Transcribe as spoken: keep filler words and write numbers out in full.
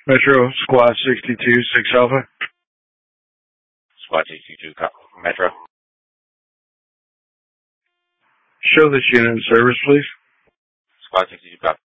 Metro, Squad sixty-two, six Alpha. Squad sixty-two, Metro. Show this unit in service, please. Squad sixty-two, copy.